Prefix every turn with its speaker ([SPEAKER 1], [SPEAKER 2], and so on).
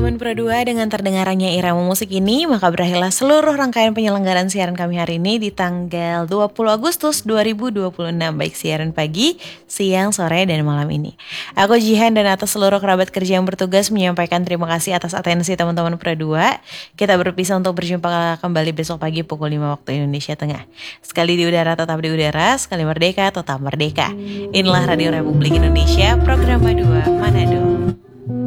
[SPEAKER 1] teman Pro 2, dengan terdengarannya irama musik ini, maka berakhirlah seluruh rangkaian penyelenggaraan siaran kami hari ini di tanggal 20 Agustus 2026, baik siaran pagi, siang, sore, dan malam ini. Aku Jihan dan atas seluruh kerabat kerja yang bertugas menyampaikan terima kasih atas atensi teman-teman Pro 2. Kita berpisah untuk berjumpa kembali besok pagi pukul 5 waktu Indonesia Tengah. Sekali di udara tetap di udara, sekali merdeka tetap merdeka. Inilah Radio Republik Indonesia, program Madua Manado.